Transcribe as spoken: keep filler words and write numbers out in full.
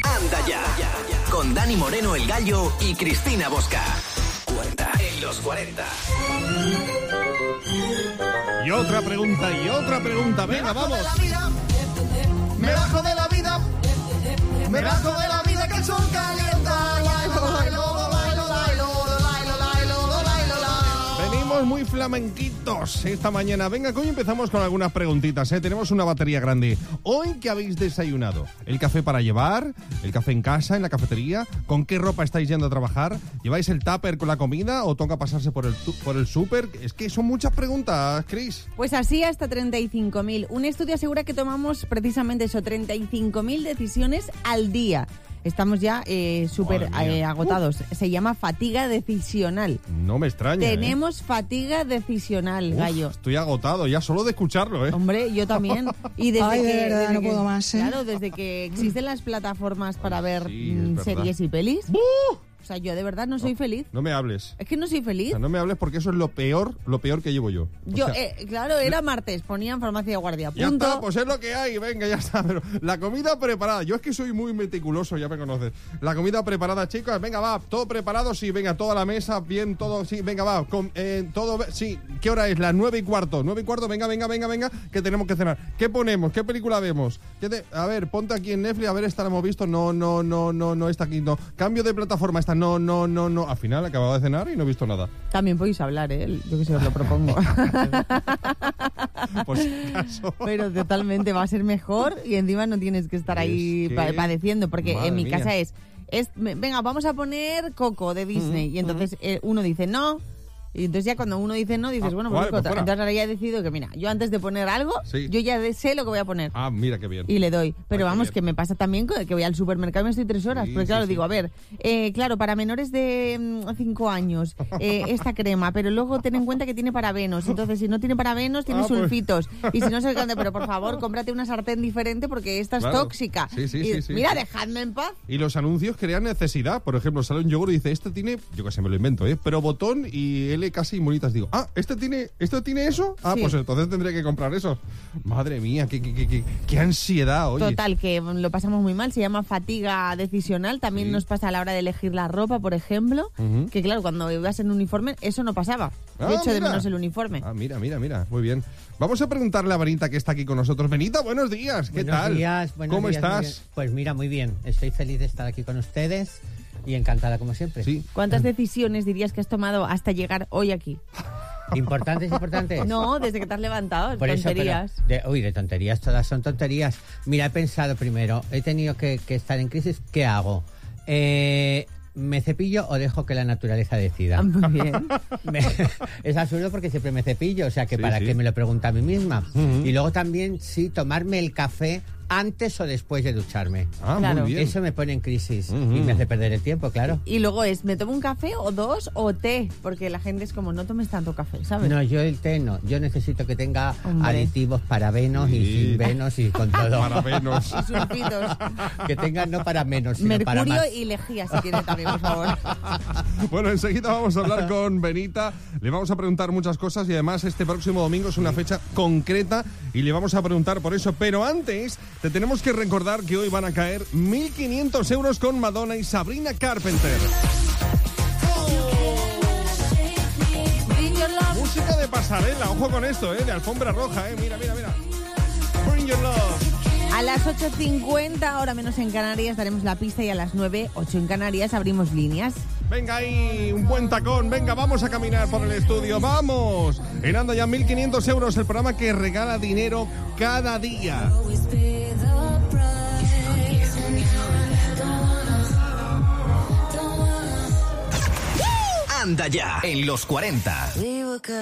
Anda ya, con Dani Moreno el Gallo y Cristina Bosca. Cuenta en los cuarenta. Y otra pregunta, y otra pregunta, venga, vamos. Me bajo de la vida, me bajo de la vida que el sol calienta. Bailo, bailo, bailo, bailo, bailo, bailo, bailo, bailo. Venimos muy flamenquitos esta mañana. Venga, que hoy empezamos con algunas preguntitas, ¿eh? Tenemos una batería grande. Hoy, ¿qué habéis desayunado? ¿El café para llevar? ¿El café en casa, en la cafetería? ¿Con qué ropa estáis yendo a trabajar? ¿Lleváis el tupper con la comida o toca pasarse por el, por el súper? Es que son muchas preguntas, Cris. Pues así hasta treinta y cinco mil. Un estudio asegura que tomamos precisamente eso, treinta y cinco mil decisiones al día. Estamos ya eh, súper eh, agotados. Uh. Se llama fatiga decisional. No me extraña. Tenemos ¿eh? fatiga decisional, Uf, Gallo. Estoy agotado ya solo de escucharlo, ¿eh? Hombre, yo también. Y desde Ay, que, de verdad, desde no que, puedo más, ¿eh? Claro, desde que existen las plataformas para ver sí, mm, series y pelis. ¡Uh! O sea, yo de verdad no soy no, feliz. No me hables. Es que no soy feliz. O sea, no me hables porque eso es lo peor, lo peor que llevo yo. O Yo, sea, eh, claro, era martes, ponían farmacia de guardia. ya Punto. está, pues es lo que hay, venga, ya está. Pero la comida preparada, yo es que soy muy meticuloso, ya me conoces. La comida preparada, chicos, venga, va, todo preparado, sí, venga, toda la mesa, bien, todo, sí, venga, va, con, eh, todo, sí. ¿Qué hora es? Las nueve y cuarto, nueve y cuarto, venga, venga, venga, venga, que tenemos que cenar. ¿Qué ponemos? ¿Qué película vemos? ¿Qué te, a ver, ponte aquí en Netflix, a ver, esta la hemos visto, no, no, no, no, no, esta aquí, no. Cambio de plataforma, esta, no, no, no, no. Al final acababa de cenar y no he visto nada. También podéis hablar, ¿eh? Yo que sé, os lo propongo. Por si acaso. Pero totalmente va a ser mejor y encima no tienes que estar ahí que... pa- padeciendo, porque Madre en mi mía. casa es, es, venga, vamos a poner Coco de Disney, Mm, y entonces eh, uno dice no, y entonces ya cuando uno dice no, dices, Ah, bueno, pues vale, busco pues otra. fuera. Entonces ahora ya he decidido que, mira, yo antes de poner algo, Sí. yo ya de- sé lo que voy a poner. Ah, mira qué bien. Y le doy. Pero Ay, vamos, qué que bien. me pasa también con- que voy al supermercado y me estoy tres horas. Sí, porque claro, sí, digo, sí. a ver, eh, claro, para menores de cinco años, eh, esta crema, pero luego ten en cuenta que tiene parabenos. Entonces, si no tiene parabenos, tiene Ah, pues. sulfitos. Y si no se cante, pero por favor, cómprate una sartén diferente porque esta es Claro. tóxica. Sí, sí, Y, sí, sí, mira, sí. dejadme en paz. Y los anuncios crean necesidad. Por ejemplo, sale un yogur y dice, este tiene, yo que sé, me lo invento, ¿eh? Pero botón y L casi monitas. Digo, ah, ¿este tiene, ¿esto tiene eso? Ah, Sí. pues entonces tendré que comprar eso. Madre mía, qué, qué, qué, qué, qué ansiedad, oye. Total, que lo pasamos muy mal. Se llama fatiga decisional. También Sí. nos pasa a la hora de elegir la ropa, por ejemplo. Ujú. Que claro, cuando ibas en uniforme, eso no pasaba. Ah, De hecho, de mira. menos el uniforme. Ah, mira, mira, mira, muy bien. Vamos a preguntarle a Benita que está aquí con nosotros. Benita, buenos días, ¿qué Buenos tal? días, buenos ¿Cómo días, muy estás? bien. Pues mira, muy bien. Estoy feliz de estar aquí con ustedes y encantada como siempre. Sí. ¿Cuántas decisiones dirías que has tomado hasta llegar hoy aquí? ¿Importantes, importantes? No, desde que te has levantado, Por eso, pero tonterías. de- uy, de tonterías, todas son tonterías. Mira, he pensado primero, he tenido que, que estar en crisis, ¿qué hago? Eh, ¿Me cepillo o dejo que la naturaleza decida? Ah, muy bien. Me- es absurdo porque siempre me cepillo, o sea que Sí, para sí. qué me lo pregunta a mí misma. Ujú. Y luego también, sí, tomarme el café antes o después de ducharme. Ah, Claro. muy bien. Eso me pone en crisis Ujú. y me hace perder el tiempo, claro. Y luego es, ¿me tomo un café o dos o té? Porque la gente es como, no tomes tanto café, ¿sabes? No, yo el té no. Yo necesito que tenga Hombre. aditivos parabenos Sí. y sin venos y con todo. Parabenos. Y sulfitos. Que tenga no para menos, sino para Mercurio más. y lejía, si tiene también, por favor. Bueno, enseguida vamos a hablar con Benita. Le vamos a preguntar muchas cosas y además este próximo domingo es una fecha concreta y le vamos a preguntar por eso. Pero antes, te tenemos que recordar que hoy van a caer mil quinientos euros con Madonna y Sabrina Carpenter. Bring your love. Música de pasarela, ojo con esto, ¿eh? De alfombra roja, ¿eh? Mira, mira, mira. Bring your love. A las ocho cincuenta, ahora menos en Canarias, daremos la pista y a las nueve, ocho en Canarias, abrimos líneas. Venga ahí, un buen tacón. Venga, vamos a caminar por el estudio. ¡Vamos! En Anda ya mil quinientos euros, el programa que regala dinero cada día. Anda ya en los cuarenta.